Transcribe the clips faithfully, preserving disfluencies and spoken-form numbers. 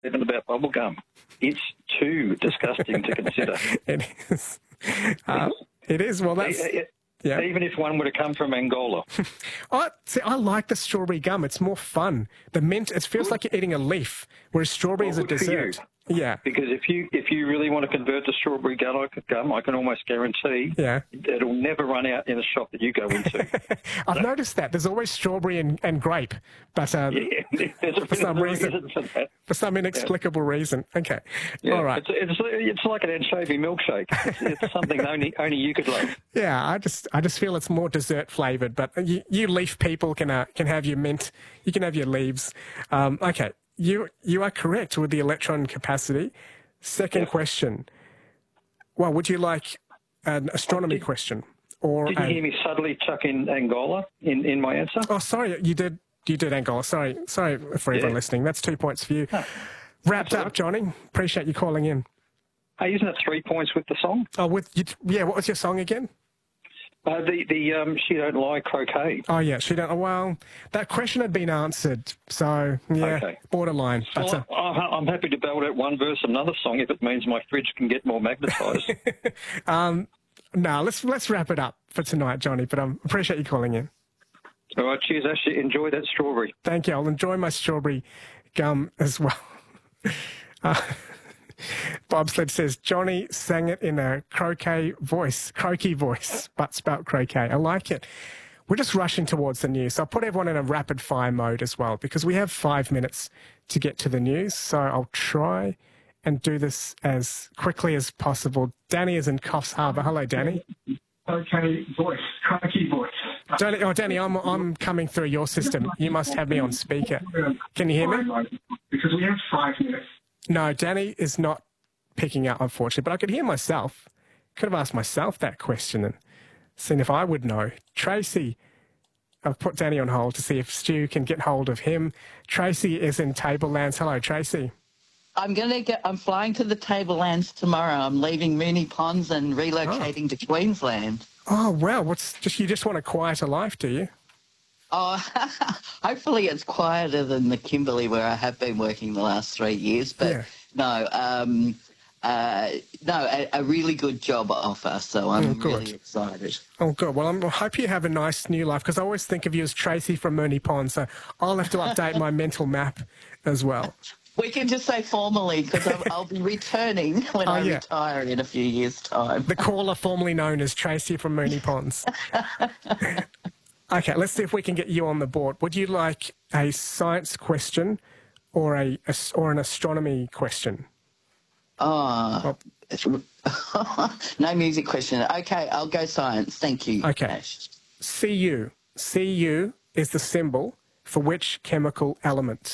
even about bubble gum. It's too disgusting to consider. It is. Uh, it is. Well, that's... It, it, yeah. Even if one were to come from Angola. I, see, I like the strawberry gum. It's more fun. The mint, it feels like you're eating a leaf, whereas strawberry Well, is a good for dessert. you. Yeah. Because if you if you really want to convert to strawberry gum, gum, I can almost guarantee yeah. it'll never run out in a shop that you go into. I've so. noticed that. There's always strawberry and, and grape, but uh, yeah, there's a for some reason, reason for, that. for some inexplicable yeah. reason. Okay. Yeah. All right. It's, it's, it's like an anchovy milkshake. It's, it's something only only you could love. Yeah, I just I just feel it's more dessert flavoured, but you, you leaf people can uh, can have your mint. You can have your leaves. Um, okay. You you are correct with the electron capacity. Second yeah. question. Well, would you like an astronomy did, question? Or did you a, hear me subtly chuck in Angola in, in my answer? Oh, sorry, you did you did Angola. Sorry, sorry for everyone yeah. listening. That's two points for you. Huh. Wrapped up, Johnny. Appreciate you calling in. Hey, isn't it three points with the song? Oh, with you, yeah. What was your song again? Uh, the the um, She Don't Lie croquet. Oh, yeah, She Don't... Oh, well, that question had been answered, so, yeah, okay. borderline. Well, a... I'm happy to belt out one verse another song if it means my fridge can get more magnetised. um, no, let's let's wrap it up for tonight, Johnny, but I um, appreciate you calling in. All right, cheers, Ashley. Enjoy that strawberry. Thank you. I'll enjoy my strawberry gum as well. uh, Bobsled says, Johnny sang it in a croquet voice, croaky voice, but spelt croquet. I like it. We're just rushing towards the news. So I'll put everyone in a rapid fire mode as well because we have five minutes to get to the news. So I'll try and do this as quickly as possible. Danny is in Coffs Harbour. Hello, Danny. Okay, voice, croaky voice. Danny, oh, Danny, I'm, I'm coming through your system. You must have me on speaker. Can you hear me? Because we have five minutes. No, Danny is not picking up, unfortunately, but I could hear myself. Could have asked myself that question and seen if I would know. Tracy, I've put Danny on hold to see if Stu can get hold of him. Tracy is in Tablelands. Hello, Tracy. I'm going to get, I'm flying to the Tablelands tomorrow. I'm leaving Moonee Ponds and relocating oh. to Queensland. Oh, wow. What's just, you just want a quieter life, do you? Oh, hopefully it's quieter than the Kimberley where I have been working the last three years. But yeah. no, um, uh, no, a, a really good job offer. So I'm oh, really excited. Oh, good. Well, I'm, I hope you have a nice new life because I always think of you as Tracy from Moonee Ponds. So I'll have to update my mental map as well. We can just say formally because I'll, I'll be returning when oh, I yeah. retire in a few years' time. The caller formerly known as Tracy from Moonee Ponds. Okay, let's see if we can get you on the board. Would you like a science question or a, a or an astronomy question? Oh, oh. No music question. Okay, I'll go science. Thank you. Okay. Ash. C U. C U is the symbol for which chemical element?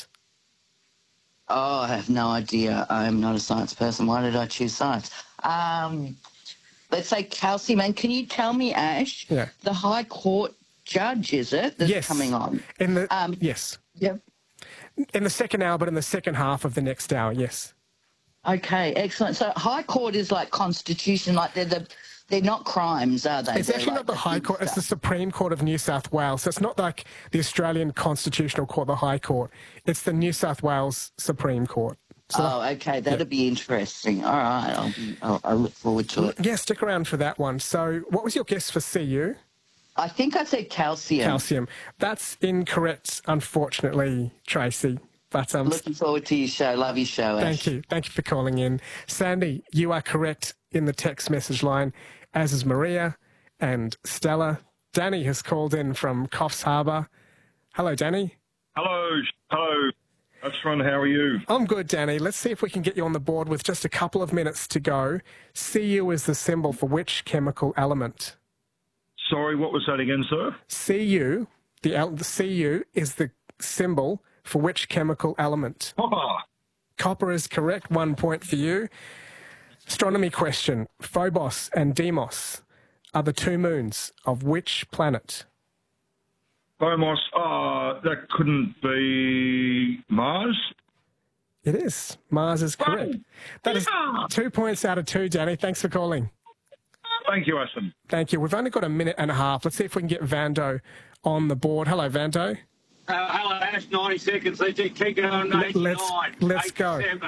Oh, I have no idea. I'm not a science person. Why did I choose science? Um, let's say calcium. And can you tell me, Ash, yeah. the High Court judge, is it, that's yes. coming on? In the, um, yes. Yep. In the second hour, but in the second half of the next hour, yes. Okay, excellent. So High Court is like Constitution, like they're the... They're not crimes, are they? It's They're actually like not the the High Court. It's the Supreme Court of New South Wales. So it's not like the Australian Constitutional Court, the High Court. It's the New South Wales Supreme Court. So oh, okay. That'll yeah. be interesting. All right. I'll, be, I'll, I'll look forward to it. Yeah, stick around for that one. So what was your guess for C U? I think I said calcium. Calcium. That's incorrect, unfortunately, Tracy. But um, looking forward to your show. Love your show, Ash. Thank you. Thank you for calling in. Sandy, you are correct in the text message line, as is Maria and Stella. Danny has called in from Coffs Harbour. Hello, Danny. Hello. Hello. That's fun. How are you? I'm good, Danny. Let's see if we can get you on the board with just a couple of minutes to go. C U is the symbol for which chemical element? Sorry, what was that again, sir? C U, the, the C U is the symbol for which chemical element? Copper. Copper is correct. One point for you. Astronomy question. Phobos and Deimos are the two moons of which planet? Phobos, uh, that couldn't be Mars? It is. Mars is correct. Oh, that yeah. is two points out of two, Danny. Thanks for calling. Thank you, Ashton. Thank you. We've only got a minute and a half. Let's see if we can get Vando on the board. Hello, Vando. Uh, hello, Ash, ninety seconds. Let's keep going. Let's, let's go. eighty-seven.